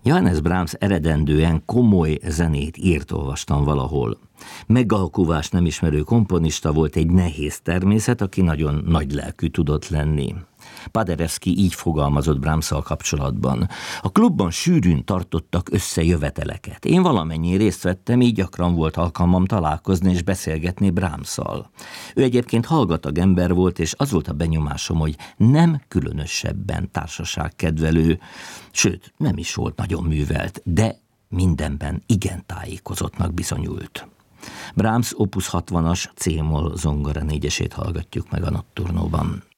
Johannes Brahms eredendően komoly zenét írt, olvastam valahol. Megalkuvás nem ismerő komponista volt, egy nehéz természet, aki nagyon nagylelkű tudott lenni. Paderewski így fogalmazott Brahmsszal kapcsolatban. A klubban sűrűn tartottak összejöveteleket. Én valamennyi részt vettem, így gyakran volt alkalmam találkozni és beszélgetni Brahmsszal. Ő egyébként hallgatag ember volt, és az volt a benyomásom, hogy nem különösebben társaságkedvelő, sőt, nem is volt nagyon művelt, de mindenben igen tájékozottnak bizonyult. Brahms Opus 60-as C-moll zongora négyesét hallgatjuk meg a Notturnóban.